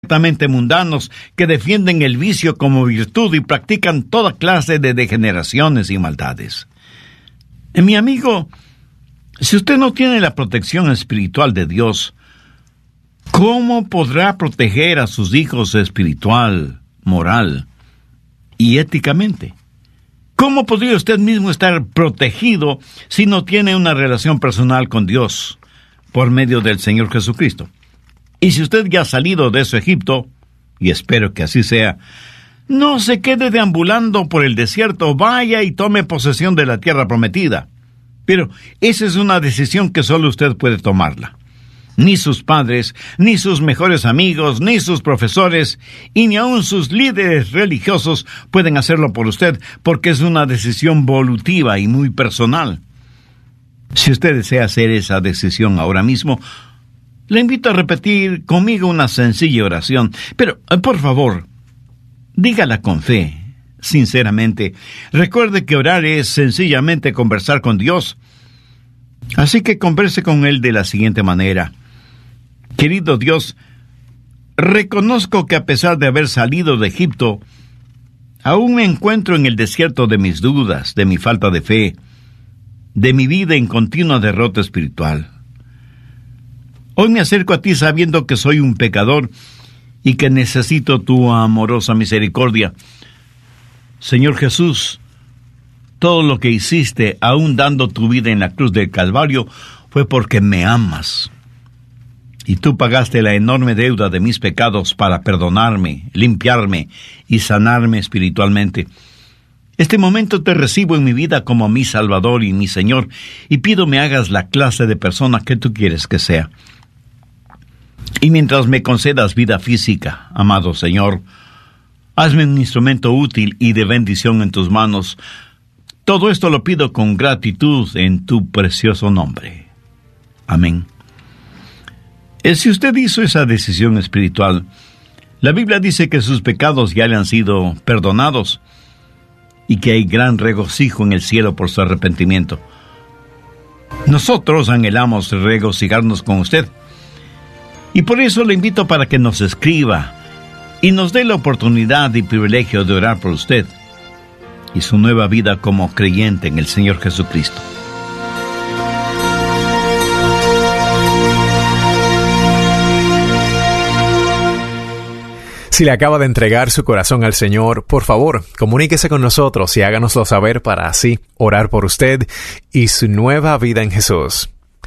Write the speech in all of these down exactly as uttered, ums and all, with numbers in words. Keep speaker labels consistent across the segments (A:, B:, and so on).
A: completamente mundanos que defienden el vicio como virtud y practican toda clase de degeneraciones y maldades. Eh, mi amigo, si usted no tiene la protección espiritual de Dios, ¿cómo podrá proteger a sus hijos espiritual, moral y éticamente? ¿Cómo podría usted mismo estar protegido si no tiene una relación personal con Dios por medio del Señor Jesucristo? Y si usted ya ha salido de su Egipto, y espero que así sea, no se quede deambulando por el desierto, vaya y tome posesión de la tierra prometida. Pero esa es una decisión que solo usted puede tomarla. Ni sus padres, ni sus mejores amigos, ni sus profesores, y ni aun sus líderes religiosos pueden hacerlo por usted, porque es una decisión volutiva y muy personal. Si usted desea hacer esa decisión ahora mismo, le invito a repetir conmigo una sencilla oración, pero, por favor, dígala con fe, sinceramente. Recuerde que orar es sencillamente conversar con Dios. Así que converse con Él de la siguiente manera. Querido Dios, reconozco que a pesar de haber salido de Egipto, aún me encuentro en el desierto de mis dudas, de mi falta de fe, de mi vida en continua derrota espiritual. Hoy me acerco a ti sabiendo que soy un pecador y que necesito tu amorosa misericordia. Señor Jesús, todo lo que hiciste, aún dando tu vida en la cruz del Calvario, fue porque me amas. Y tú pagaste la enorme deuda de mis pecados para perdonarme, limpiarme y sanarme espiritualmente. Este momento te recibo en mi vida como mi Salvador y mi Señor, y pido me hagas la clase de persona que tú quieres que sea. Y mientras me concedas vida física, amado Señor, hazme un instrumento útil y de bendición en tus manos. Todo esto lo pido con gratitud en tu precioso nombre. Amén. Si usted hizo esa decisión espiritual, la Biblia dice que sus pecados ya le han sido perdonados y que hay gran regocijo en el cielo por su arrepentimiento. Nosotros anhelamos regocijarnos con usted. Y por eso le invito para que nos escriba y nos dé la oportunidad y privilegio de orar por usted y su nueva vida como creyente en el Señor Jesucristo.
B: Si le acaba de entregar su corazón al Señor, por favor, comuníquese con nosotros y háganoslo saber para así orar por usted y su nueva vida en Jesús.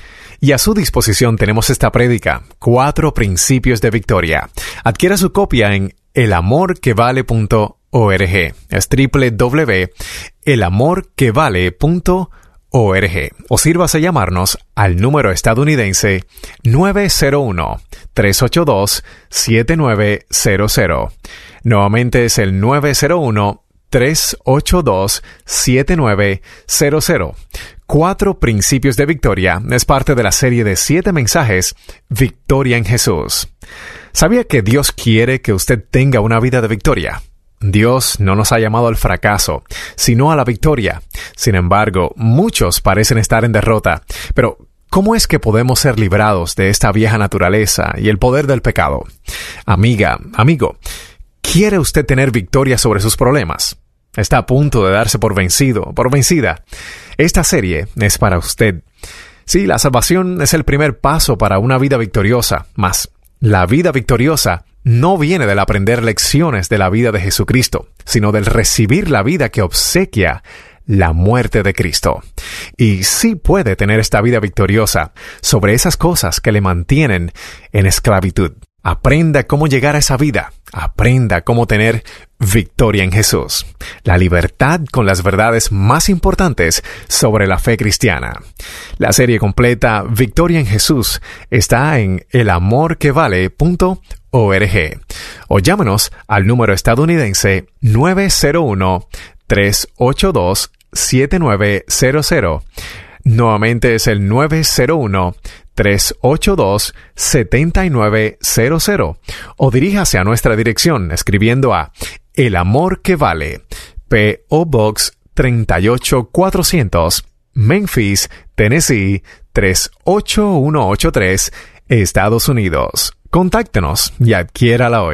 B: Y a su disposición tenemos esta prédica, Cuatro Principios de Victoria. Adquiera su copia en el amor que vale punto org. Es doble u doble u doble u punto el amor que vale punto org. O sírvase llamarnos al número estadounidense nueve cero uno, tres ocho dos, siete nueve cero cero. Nuevamente es el nueve cero uno, tres ocho dos, siete nueve cero cero. Cuatro Principios de Victoria es parte de la serie de siete mensajes Victoria en Jesús. ¿Sabía que Dios quiere que usted tenga una vida de victoria? Dios no nos ha llamado al fracaso, sino a la victoria. Sin embargo, muchos parecen estar en derrota. Pero, ¿cómo es que podemos ser librados de esta vieja naturaleza y el poder del pecado? Amiga, amigo, ¿quiere usted tener victoria sobre sus problemas? ¿Está a punto de darse por vencido, por vencida? Esta serie es para usted. Sí, la salvación es el primer paso para una vida victoriosa, mas la vida victoriosa no viene del aprender lecciones de la vida de Jesucristo, sino del recibir la vida que obsequia la muerte de Cristo. Y sí puede tener esta vida victoriosa sobre esas cosas que le mantienen en esclavitud. Aprenda cómo llegar a esa vida. Aprenda cómo tener victoria en Jesús. La libertad con las verdades más importantes sobre la fe cristiana. La serie completa Victoria en Jesús está en el amor que vale punto org. O llámanos al número estadounidense nueve cero uno, tres ocho dos, siete nueve cero cero. Nuevamente es el nueve cero uno, tres ocho dos, siete nueve cero cero. O diríjase a nuestra dirección escribiendo a El Amor que Vale, P O Box treinta y ocho cuatrocientos, Memphis, Tennessee tres ocho uno ocho tres, Estados Unidos. Contáctenos y adquiérala hoy.